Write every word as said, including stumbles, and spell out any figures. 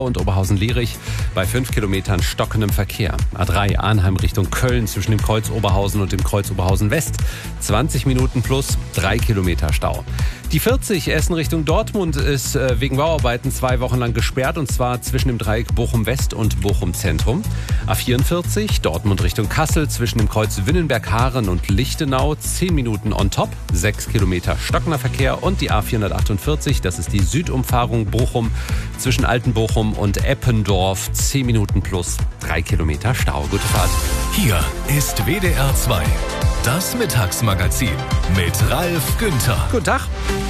und Oberhausen-Lierich bei fünf Kilometern stockendem Verkehr. A drei Arnheim Richtung Köln zwischen dem Kreuz Oberhausen und dem Kreuz Oberhausen West. zwanzig Minuten plus drei Kilometer Stau. Die vierzig Essen Richtung Dortmund ist wegen Bauarbeiten zwei Wochen lang gesperrt, und zwar zwischen dem Dreieck Bochum West und Bochum Zentrum. A vierundvierzig Dortmund Richtung Kassel zwischen dem Kreuz Winnenberg-Haaren und Lichtenau zehn Minuten on top, sechs Kilometer stockender Verkehr. Und die A vierhundertachtundvierzig, das ist die Südumfahrung Bochum zwischen Altenbochum und Eppendorf, zehn Minuten plus drei Kilometer Stau. Gute Fahrt. Hier ist W D R zwei, das Mittagsmagazin mit Ralf Günther. Guten Tag.